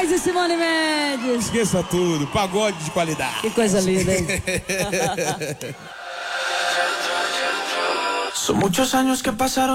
Moraes e Simone Mendes. Esqueça tudo, pagode de qualidade. Que coisa linda, hein? Son muchos años que pasaron